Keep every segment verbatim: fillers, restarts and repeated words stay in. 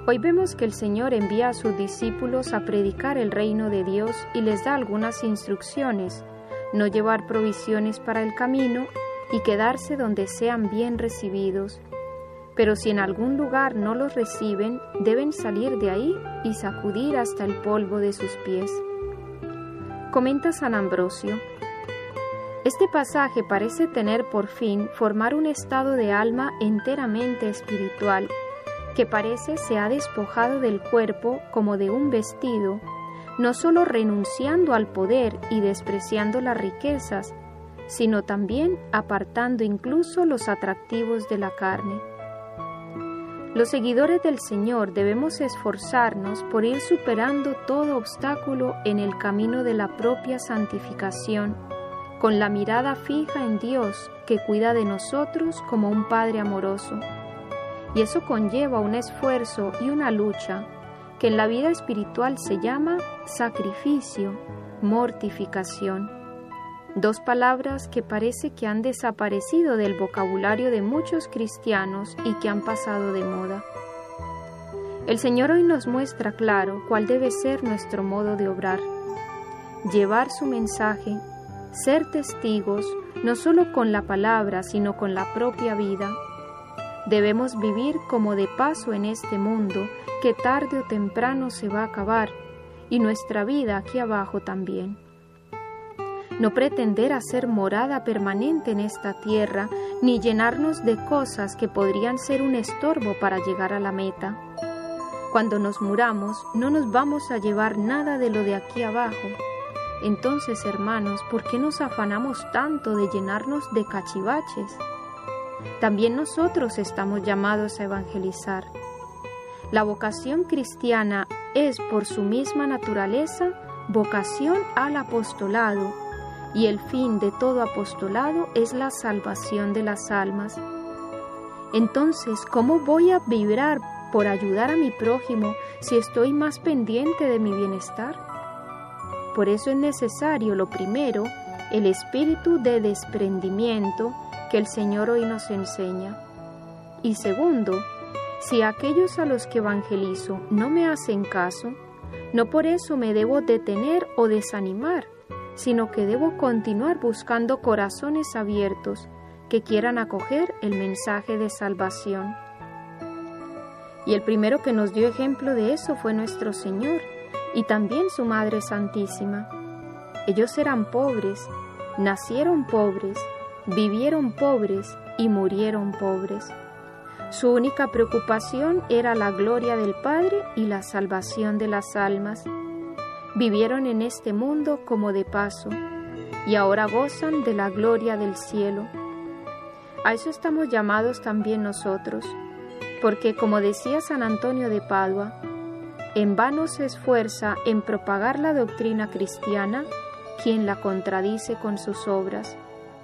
Hoy vemos que el Señor envía a sus discípulos a predicar el reino de Dios y les da algunas instrucciones: no llevar provisiones para el camino y quedarse donde sean bien recibidos. Pero si en algún lugar no los reciben, deben salir de ahí y sacudir hasta el polvo de sus pies. Comenta San Ambrosio: este pasaje parece tener por fin formar un estado de alma enteramente espiritual, que parece se ha despojado del cuerpo como de un vestido, no solo renunciando al poder y despreciando las riquezas, sino también apartando incluso los atractivos de la carne. Los seguidores del Señor debemos esforzarnos por ir superando todo obstáculo en el camino de la propia santificación, con la mirada fija en Dios, que cuida de nosotros como un Padre amoroso. Y eso conlleva un esfuerzo y una lucha que en la vida espiritual se llama sacrificio, mortificación. Dos palabras que parece que han desaparecido del vocabulario de muchos cristianos y que han pasado de moda. El Señor hoy nos muestra claro cuál debe ser nuestro modo de obrar: llevar su mensaje, ser testigos, no solo con la palabra, sino con la propia vida. Debemos vivir como de paso en este mundo, que tarde o temprano se va a acabar, y nuestra vida aquí abajo también. No pretender hacer morada permanente en esta tierra, ni llenarnos de cosas que podrían ser un estorbo para llegar a la meta. Cuando nos muramos, no nos vamos a llevar nada de lo de aquí abajo. Entonces, hermanos, ¿por qué nos afanamos tanto de llenarnos de cachivaches? También nosotros estamos llamados a evangelizar. La vocación cristiana es, por su misma naturaleza, vocación al apostolado, y el fin de todo apostolado es la salvación de las almas. Entonces, ¿cómo voy a vibrar por ayudar a mi prójimo si estoy más pendiente de mi bienestar? Por eso es necesario, lo primero, el espíritu de desprendimiento que el Señor hoy nos enseña. Y segundo, si aquellos a los que evangelizo no me hacen caso, no por eso me debo detener o desanimar, sino que debo continuar buscando corazones abiertos que quieran acoger el mensaje de salvación. Y el primero que nos dio ejemplo de eso fue nuestro Señor, y también su Madre Santísima. Ellos eran pobres, nacieron pobres, vivieron pobres y murieron pobres. Su única preocupación era la gloria del Padre y la salvación de las almas. Vivieron en este mundo como de paso, y ahora gozan de la gloria del cielo. A eso estamos llamados también nosotros, porque, como decía San Antonio de Padua, en vano se esfuerza en propagar la doctrina cristiana quien la contradice con sus obras.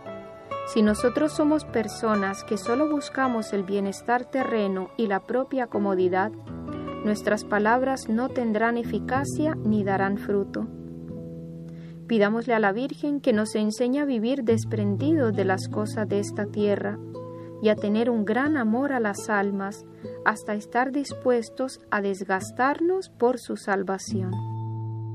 Si nosotros somos personas que solo buscamos el bienestar terreno y la propia comodidad, nuestras palabras no tendrán eficacia ni darán fruto. Pidámosle a la Virgen que nos enseñe a vivir desprendidos de las cosas de esta tierra y a tener un gran amor a las almas, hasta estar dispuestos a desgastarnos por su salvación.